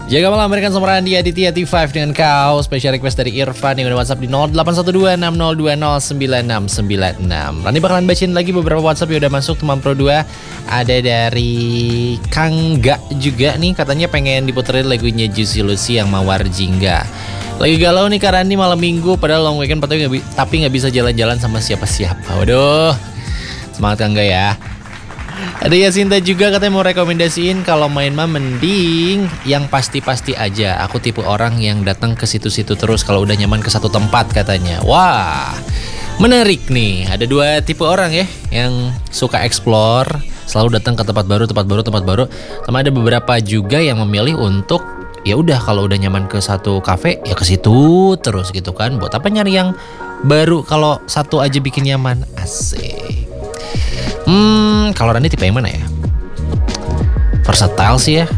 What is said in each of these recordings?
Jaga malam American sama Randi Aditya T5 dengan kau. Special request dari Irfan yang udah WhatsApp di 081260209696. Randi bakalan bacain lagi beberapa WhatsApp yang udah masuk teman Pro 2. Ada dari Kang Ga juga nih, katanya pengen diputerin lagunya Juicy Lucy yang Mawar Jingga. Lagi galau nih Kak Randi malam minggu, padahal long weekend tapi nggak bisa jalan-jalan sama siapa-siapa. Waduh, semangat Kang Ga ya. Ada Yasinta juga katanya mau rekomendasiin kalau main mah mending yang pasti-pasti aja. Aku tipe orang yang datang ke situ-situ terus kalau udah nyaman ke satu tempat katanya. Wah, menarik nih. Ada dua tipe orang ya yang suka explore, selalu datang ke tempat baru. Sama ada beberapa juga yang memilih untuk ya udah kalau udah nyaman ke satu kafe ya ke situ terus gitu kan. Buat apa nyari yang baru kalau satu aja bikin nyaman. Asik. Kalau Rani tipe yang mana ya? Versatile sih ya.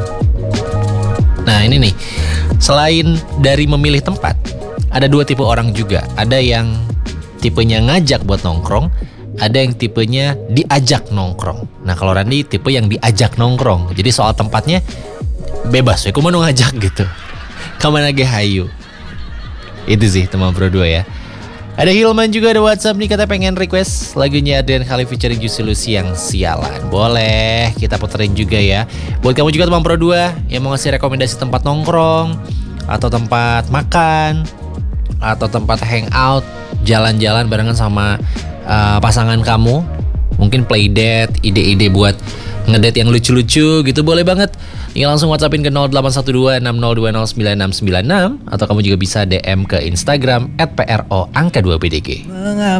Nah ini nih, selain dari memilih tempat, ada dua tipe orang juga. Ada yang tipenya ngajak buat nongkrong, ada yang tipenya diajak nongkrong. Nah kalau Rani tipe yang diajak nongkrong. Jadi soal tempatnya bebas, ya kumaha ngajak gitu. Kamana ge hayu. Itu sih teman Pro 2 ya. Ada Hilman juga, ada WhatsApp nih, kata pengen request lagunya Adrian Khalif featuring Juicy Lucy yang Sialan. Boleh kita puterin juga ya. Buat kamu juga teman Pro 2 yang mau ngasih rekomendasi tempat nongkrong atau tempat makan atau tempat hangout, jalan-jalan barengan sama pasangan kamu, mungkin playdate, ide-ide buat ngedate yang lucu-lucu gitu, boleh banget. Tinggal langsung WhatsAppin ke 081260209696 atau kamu juga bisa DM ke Instagram @pro_2bdg.